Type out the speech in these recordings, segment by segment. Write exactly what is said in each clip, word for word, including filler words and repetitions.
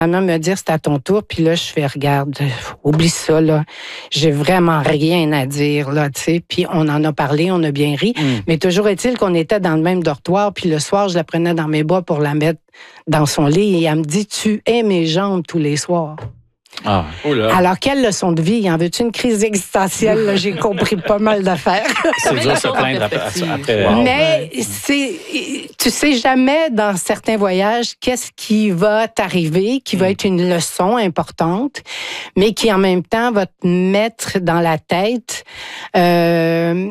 maman me dire, c'est à ton tour. Puis là, je fais, regarde, oublie ça, là. J'ai vraiment rien à dire, là, tu sais. Puis on en a parlé, on a bien ri. Mm. Mais toujours est-il qu'on était dans le même dortoir. Puis le soir, je la prenais dans mes bras pour la mettre dans son lit. Et elle me dit, tu hais mes jambes tous les soirs. Ah, oula. Alors, quelle leçon de vie? En veux-tu une crise existentielle? Là, j'ai compris pas mal d'affaires. C'est dur de se plaindre après. après wow. Mais c'est, tu sais jamais dans certains voyages qu'est-ce qui va t'arriver, qui va être une leçon importante, mais qui en même temps va te mettre dans la tête... Euh,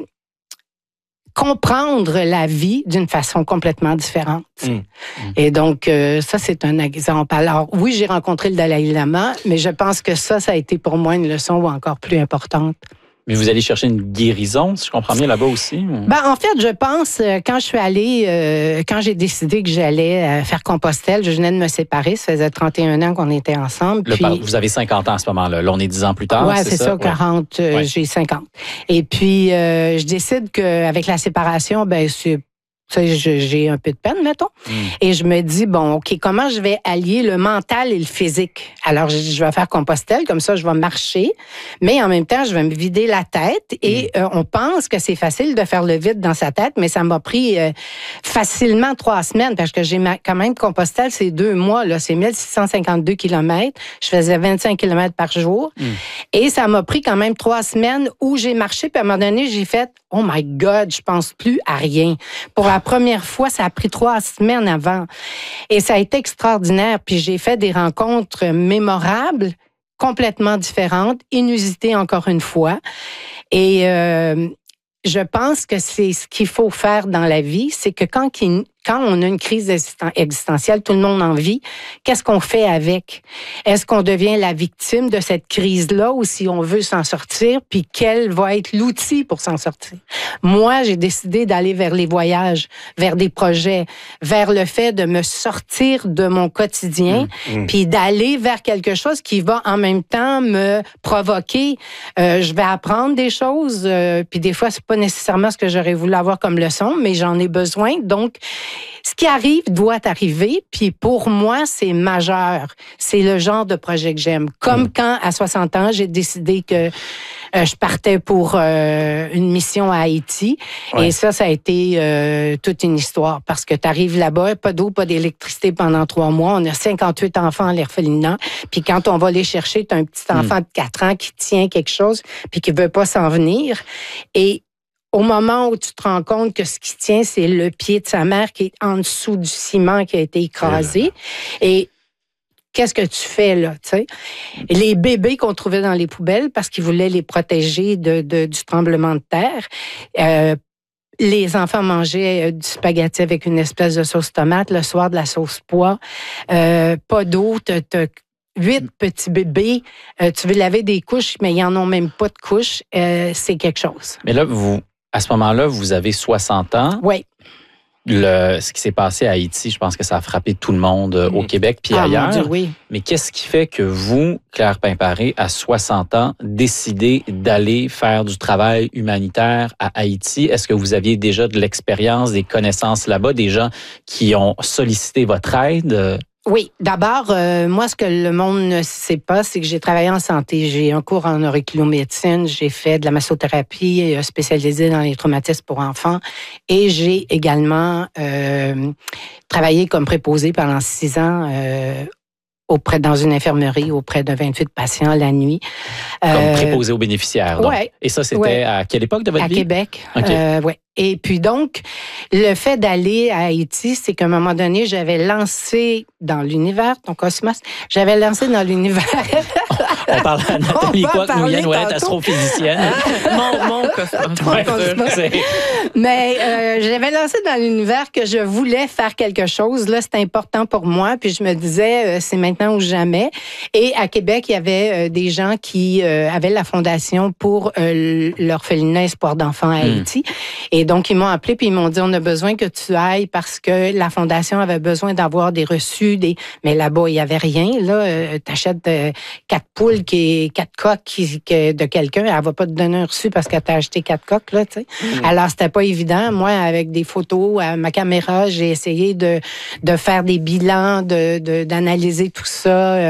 comprendre la vie d'une façon complètement différente. Mmh. Mmh. Et donc, euh, ça, c'est un exemple. Alors, oui, j'ai rencontré le Dalai Lama, mais je pense que ça, ça a été pour moi une leçon encore plus importante. Mais vous allez chercher une guérison, si je comprends bien, là-bas aussi? Ou... Ben, en fait, je pense, quand je suis allée, euh, quand j'ai décidé que j'allais euh, faire Compostelle, je venais de me séparer, ça faisait trente et un ans qu'on était ensemble. Le, puis... Vous avez cinquante ans à ce moment-là. Là, on est dix ans plus tard, ouais, c'est, c'est ça? c'est ça, quarante, ouais. euh, ouais. J'ai cinquante. Et puis, euh, je décide qu'avec la séparation, ben c'est... Tu sais, j'ai un peu de peine, mettons. Mm. Et je me dis, bon, OK, comment je vais allier le mental et le physique? Alors, je vais faire Compostelle, comme ça, je vais marcher, mais en même temps, je vais me vider la tête. Et mm. euh, on pense que c'est facile de faire le vide dans sa tête, mais ça m'a pris euh, facilement trois semaines, parce que j'ai ma, quand même Compostelle, c'est deux mois, là, c'est mille six cent cinquante-deux kilomètres. Je faisais vingt-cinq kilomètres par jour. Mm. Et ça m'a pris quand même trois semaines où j'ai marché, puis à un moment donné, j'ai fait, oh my God, je pense plus à rien. Pour la première fois, ça a pris trois semaines avant. Et ça a été extraordinaire. Puis j'ai fait des rencontres mémorables, complètement différentes, inusitées encore une fois. Et euh, je pense que c'est ce qu'il faut faire dans la vie, c'est que quand, quand on a une crise existentielle, tout le monde en vit, qu'est-ce qu'on fait avec? Est-ce qu'on devient la victime de cette crise-là ou si on veut s'en sortir, puis quel va être l'outil pour s'en sortir? Moi, j'ai décidé d'aller vers les voyages, vers des projets, vers le fait de me sortir de mon quotidien, mmh, mmh. puis d'aller vers quelque chose qui va en même temps me provoquer. Euh, je vais apprendre des choses, euh, puis des fois, c'est pas nécessairement ce que j'aurais voulu avoir comme leçon, mais j'en ai besoin. Donc, ce qui arrive doit arriver, puis pour moi, c'est majeur. C'est le genre de projet que j'aime. Comme mmh. quand, à soixante ans, j'ai décidé que euh, je partais pour euh, une mission à Haïti. Ouais. Et ça, ça a été euh, toute une histoire, parce que tu arrives là-bas, pas d'eau, pas d'électricité pendant trois mois. On a cinquante-huit enfants à l'orphelinat. Puis quand on va les chercher, tu as un petit enfant mmh. de quatre ans qui tient quelque chose, puis qui veut pas s'en venir. Et au moment où tu te rends compte que ce qui tient, c'est le pied de sa mère qui est en dessous du ciment qui a été écrasé. Et qu'est-ce que tu fais, là, tu sais? Les bébés qu'on trouvait dans les poubelles parce qu'ils voulaient les protéger de, de, du tremblement de terre, euh, les enfants mangeaient du spaghetti avec une espèce de sauce tomate, le soir de la sauce pois, euh, pas d'eau, t'as, t'as huit petits bébés, euh, tu veux laver des couches, mais ils n'en ont même pas de couches, euh, c'est quelque chose. Mais là, vous... À ce moment-là, vous avez soixante ans. Oui. Le, ce qui s'est passé à Haïti, je pense que ça a frappé tout le monde mmh. au Québec puis ah, ailleurs. Mon Dieu, oui. Mais qu'est-ce qui fait que vous, Claire Pimparé, à soixante ans, décidez d'aller faire du travail humanitaire à Haïti? Est-ce que vous aviez déjà de l'expérience, des connaissances là-bas, des gens qui ont sollicité votre aide? Oui, d'abord, euh, moi, ce que le monde ne sait pas, c'est que j'ai travaillé en santé. J'ai un cours en auriculomédecine, j'ai fait de la massothérapie spécialisée dans les traumatismes pour enfants et j'ai également euh, travaillé comme préposée pendant six ans euh, auprès dans une infirmerie auprès de vingt-huit patients la nuit. Comme euh, préposé aux bénéficiaires. Oui. Et ça, c'était ouais. à quelle époque de votre à vie? À Québec. Okay. Euh, oui. Et puis donc, le fait d'aller à Haïti, c'est qu'à un moment donné, j'avais lancé dans l'univers, ton cosmos, j'avais lancé dans l'univers... On parle à Nathalie Coq-Nouillet, Ouellette, astrophysicienne. mon, mon cosmos. Mon cosmos. Mais euh, j'avais lancé dans l'univers que je voulais faire quelque chose. Là, c'était important pour moi. Puis je me disais, euh, c'est maintenant ou jamais. Et à Québec, il y avait euh, des gens qui euh, avaient la fondation pour euh, l'orphelinat Espoir d'enfants à Haïti. Mmh. Et donc, ils m'ont appelé puis ils m'ont dit, on a besoin que tu ailles parce que la Fondation avait besoin d'avoir des reçus. Des... Mais là-bas, il n'y avait rien. Là, euh, tu achètes euh, quatre poules, qui, quatre coques qui, qui, de quelqu'un. Elle ne va pas te donner un reçu parce qu'elle t'a acheté quatre coques. Là, tu sais. Mmh. Alors, c'était pas évident. Moi, avec des photos, à ma caméra, j'ai essayé de, de faire des bilans, de, de, d'analyser tout ça.